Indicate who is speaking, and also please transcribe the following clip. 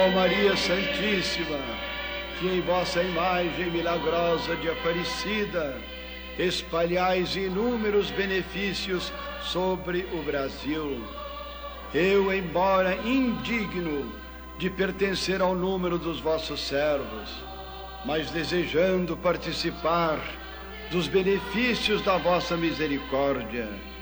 Speaker 1: Ó Maria Santíssima, que em vossa imagem milagrosa de Aparecida espalhais inúmeros benefícios sobre o Brasil, eu, embora indigno de pertencer ao número dos vossos servos, mas desejando participar dos benefícios da vossa misericórdia,